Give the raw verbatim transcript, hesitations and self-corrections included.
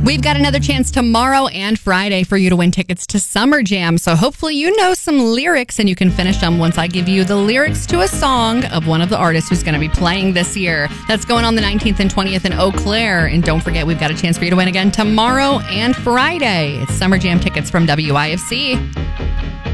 We've got another chance tomorrow and Friday for you to win tickets to Summer Jam. So hopefully you know some lyrics and you can finish them once I give you the lyrics to a song of one of the artists who's going to be playing this year. That's going on the nineteenth and twentieth in Eau Claire. And don't forget, we've got a chance for you to win again tomorrow and Friday. It's Summer Jam tickets from W I F C.